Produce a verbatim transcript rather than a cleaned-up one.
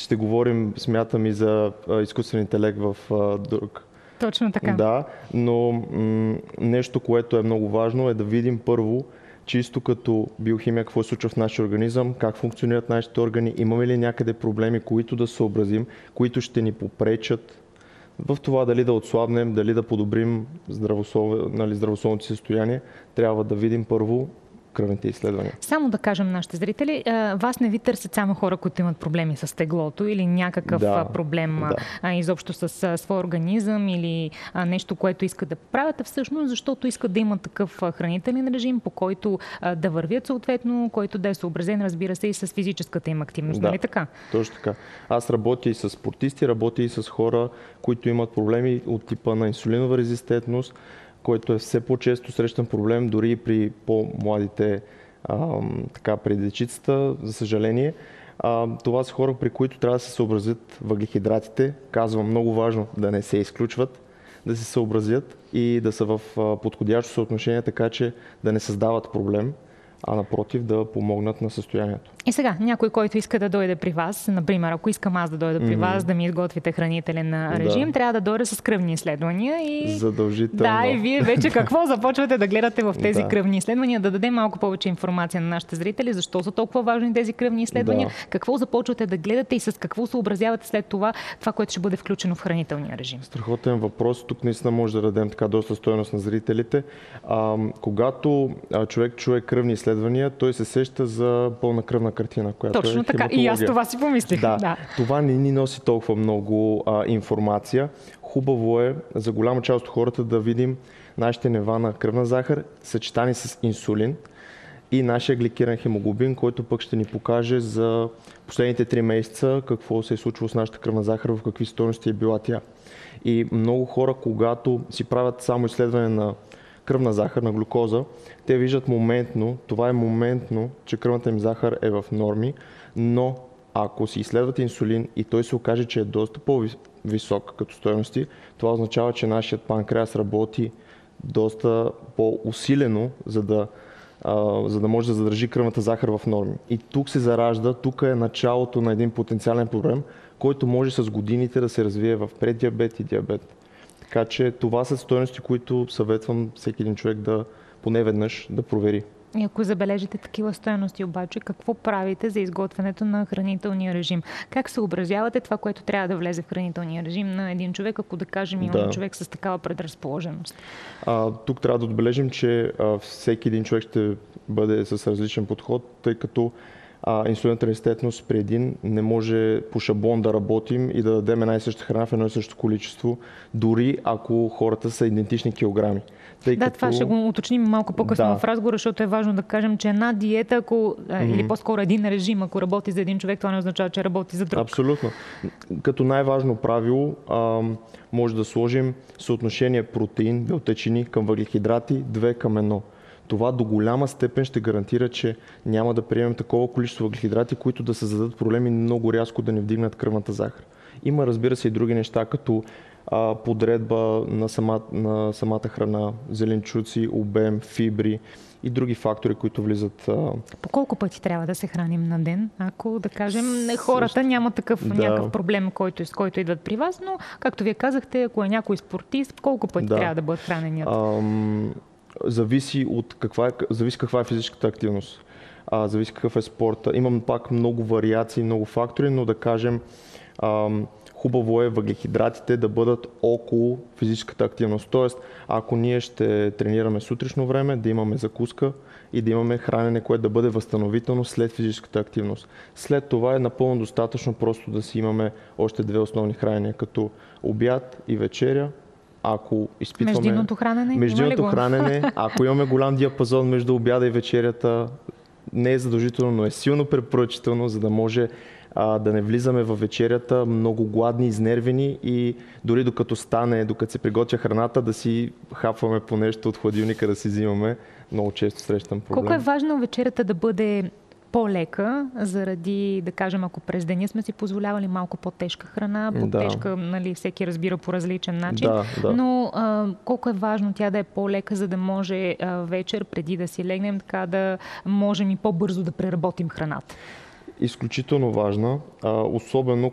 ще говорим, смятам, и за а, изкуствен интелект в а, друг. Точно така. Да, но м- нещо, което е много важно, е да видим първо, чисто като биохимия, какво се случва в нашия организъм, как функционират нашите органи, имаме ли някъде проблеми, които да съобразим, които ще ни попречат в това дали да отслабнем, дали да подобрим здравослов... нали, здравословното си състояние. Трябва да видим първо кръвните изследвания. Само да кажем нашите зрители, вас не ви търсят само хора, които имат проблеми с теглото или някакъв да, проблем да. изобщо с своя организъм или нещо, което искат да правят, всъщност защото искат да имат такъв хранителен режим, по който да вървят съответно, който да е съобразен, разбира се, и с физическата им активност. Да, нали така? Точно така. Аз работя и с спортисти, работя и с хора, които имат проблеми от типа на инсулинова резистентност, който е все по-често срещан проблем, дори и при по-младите ам, така, при дечицата, за съжаление. А, това са хора, при които трябва да се съобразят въглехидратите. Казвам, много важно да не се изключват, да се съобразят и да са в а, подходящо съотношение, така че да не създават проблем, а напротив да помогнат на състоянието. И сега, някой, който иска да дойде при вас, например, ако искам аз да дойда при mm-hmm. вас, да ми изготвите хранителен режим, да. трябва да дойде с кръвни изследвания. И... Задължително. Да, и вие вече какво започвате да гледате в тези да. кръвни изследвания, да дадем малко повече информация на нашите зрители, защо са толкова важни тези кръвни изследвания, да. какво започвате да гледате и с какво съобразявате след това, това, което ще бъде включено в хранителния режим. Страхотен въпрос. Тук наистина може да дадем така доста стойност на зрителите. А, когато а, човек чуе кръвни изследвания, той се сеща за пълна кръвна картина, която Точно е така. хематология. И аз това си помислих. Да. да. Това не ни носи толкова много а, информация. Хубаво е за голяма част от хората да видим нашите нива на кръвна захар, съчетани с инсулин и нашия гликиран хемоглобин, който пък ще ни покаже за последните три месеца какво се е случило с нашата кръвна захар, в какви стойности е била тя. И много хора, когато си правят само изследване на кръвна захар, на глюкоза, те виждат моментно, това е моментно, че кръвната им захар е в норми, но ако си изследват инсулин и той се окаже, че е доста по-висок като стойности, това означава, че нашият панкреас работи доста по-усилено, за да, а, за да може да задържи кръвната захар в норми. И тук се заражда, тук е началото на един потенциален проблем, който може с годините да се развие в преддиабет и диабет. Така че това са стойности, които съветвам всеки един човек да поне веднъж да провери. И ако забележите такива стойности обаче, какво правите за изготвянето на хранителния режим? Как съобразявате това, което трябва да влезе в хранителния режим на един човек, ако да кажем имаме да. човек с такава предразположеност? А, тук трябва да отбележим, че а, всеки един човек ще бъде с различен подход, тъй като а, инсулинната резистентност при един не може по шаблон да работим и да дадем една и съща храна в едно и също количество, дори ако хората са идентични килограми. Тъй да, като... това ще го уточним малко по-късно да. в разговора, защото е важно да кажем, че една диета, ако, mm-hmm. или по-скоро един режим, ако работи за един човек, това не означава, че работи за друг. Абсолютно. Като най-важно правило а, може да сложим съотношение протеин, белтъчини към въглехидрати две към едно. Това до голяма степен ще гарантира, че няма да приемем такова количество въглехидрати, които да създадат проблеми много рязко да не вдигнат кръвната захар. Има, разбира се, и други неща, като а, подредба на, сама, на самата храна, зеленчуци, обем, фибри и други фактори, които влизат. А... По колко пъти трябва да се храним на ден? Ако, да кажем, хората няма такъв да. някакъв проблем, който, с който идват при вас, но, както вие казахте, ако е някой спортист, колко пъти да. трябва да бъдат хранени? Ам... Зависи от каква е, зависи каква е физическата активност, а, зависи какъв е спорта. Имам пак много вариации, много фактори, но да кажем, ам, хубаво е въглехидратите да бъдат около физическата активност. Тоест, ако ние ще тренираме сутрешно време, да имаме закуска и да имаме хранене, което да бъде възстановително след физическата активност. След това е напълно достатъчно просто да си имаме още две основни хранения, като обяд и вечеря. Ако изпитваме... Междинното хранене? Междинното хранене, ако имаме голям диапазон между обяда и вечерята, не е задължително, но е силно препоръчително, за да може а, да не влизаме в вечерята много гладни, изнервени и дори докато стане, докато се приготвя храната, да си хапваме по нещо от хладилника, да си взимаме. Много често срещам проблем. Колко е важно вечерята да бъде по-лека, заради, да кажем, ако през деня сме си позволявали малко по-тежка храна, по-тежка, да. нали, всеки разбира по различен начин, да, да. но а, колко е важно тя да е по-лека, за да може а, вечер, преди да си легнем, така да можем и по-бързо да преработим храната? Изключително важна, а, особено